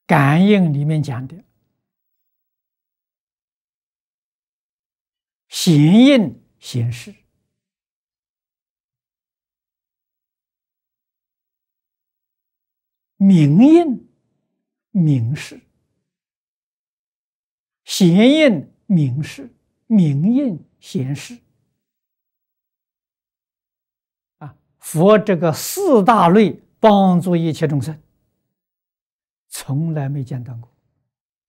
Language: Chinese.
感应里面讲的显应显示，明应明示，显应明示，明应显示。佛这个四大类帮助一切众生，从来没间断过。